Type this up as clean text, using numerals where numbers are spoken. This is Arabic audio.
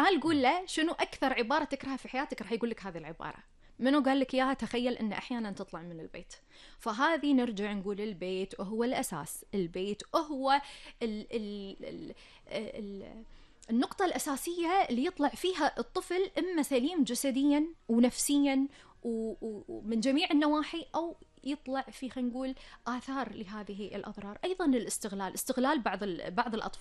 تعال قول له شنو أكثر عبارة تكرهها في حياتك، راح يقول لك هذه العبارة. منو قال لك إياها؟ تخيل إن أحيانا تطلع من البيت. فهذه نرجع نقول البيت هو الأساس، البيت هو ال ال ال ال النقطة الأساسية اللي يطلع فيها الطفل إما سليم جسديا ونفسيا ومن جميع النواحي، أو يطلع في خلينا نقول آثار لهذه الأضرار. أيضا الاستغلال، استغلال بعض الأطفال